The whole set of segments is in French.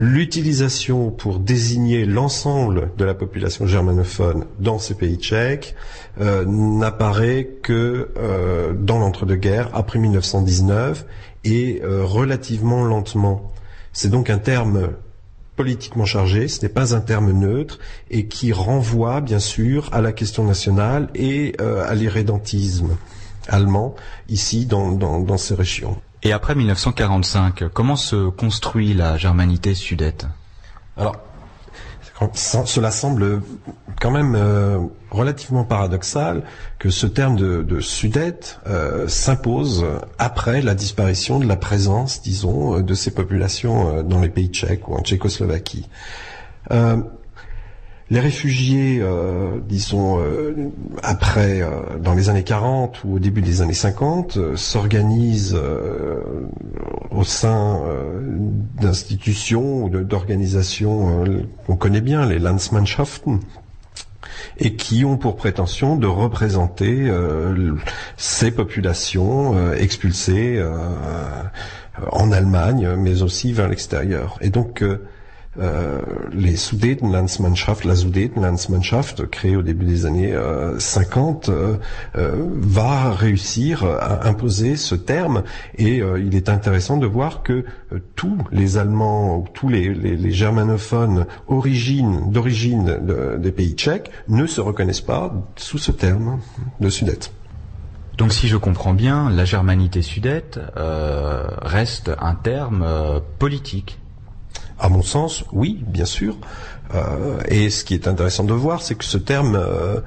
L'utilisation pour désigner l'ensemble de la population germanophone dans ces pays tchèques n'apparaît que dans l'entre-deux-guerres, après 1919, et relativement lentement. C'est donc un terme politiquement chargé, ce n'est pas un terme neutre, et qui renvoie bien sûr à la question nationale et à l'irrédentisme allemand, ici dans ces régions. Et après 1945, comment se construit la germanité sudète ? Alors, cela semble quand même relativement paradoxal que ce terme de Sudète s'impose après la disparition de la présence, disons, de ces populations dans les pays tchèques ou en Tchécoslovaquie. Les réfugiés, après, dans les années 40 ou au début des années 50, s'organisent au sein d'institutions ou d'organisations qu'on connaît bien, les Landsmannschaften, et qui ont pour prétention de représenter ces populations expulsées en Allemagne, mais aussi vers l'extérieur. Et donc, les Sudetenlandsmannschaft, la Sudetenlandsmannschaft, créée au début des années 50, va réussir à imposer ce terme, et il est intéressant de voir que tous les Allemands, ou tous les germanophones d'origine des pays tchèques ne se reconnaissent pas sous ce terme de Sudète. Donc si je comprends bien, la germanité sudète reste un terme politique. À mon sens, oui, bien sûr. Et ce qui est intéressant de voir, c'est que ce terme,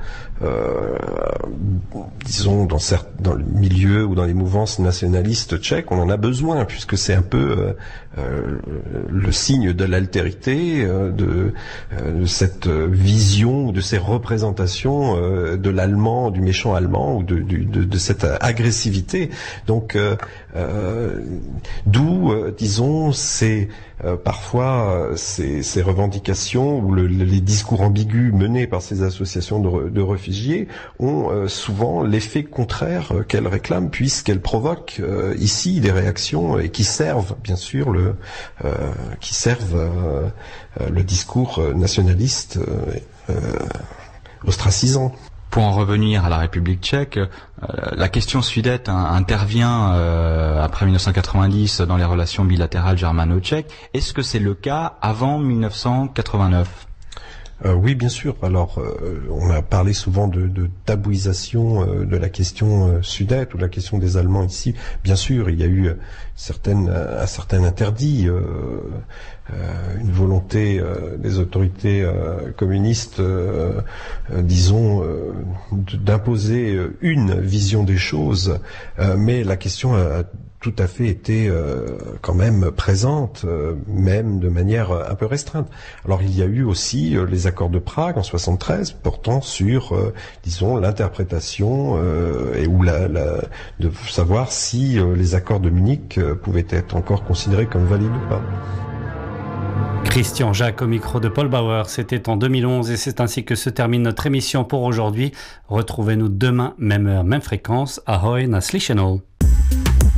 disons, dans le milieu ou dans les mouvances nationalistes tchèques, on en a besoin, puisque c'est un peu le signe de l'altérité, de cette vision, de ces représentations de l'allemand, du méchant allemand, ou de cette agressivité. Donc, d'où, disons, parfois ces revendications ou les discours ambigus menés par ces associations de réfugiés ont souvent l'effet contraire qu'elles réclament, puisqu'elles provoquent ici des réactions et qui servent bien sûr le discours nationaliste ostracisant. Pour en revenir à la République tchèque, la question sudète intervient après 1990 dans les relations bilatérales germano-tchèques. Est-ce que c'est le cas avant 1989 ? Oui, bien sûr. Alors, on a parlé souvent de tabouisation de la question sudète ou de la question des Allemands ici. Bien sûr, il y a eu un certain interdit, une volonté des autorités communistes, disons, d'imposer une vision des choses, mais la question a tout à fait été quand même présente, même de manière un peu restreinte. Alors il y a eu aussi les accords de Prague en 73 portant sur, disons, l'interprétation et de savoir si les accords de Munich pouvaient être encore considérés comme valides ou pas. Christian Jacques au micro de Paul Bauer, c'était en 2011 et c'est ainsi que se termine notre émission pour aujourd'hui. Retrouvez-nous demain, même heure, même fréquence. Ahoy, na slyšenou.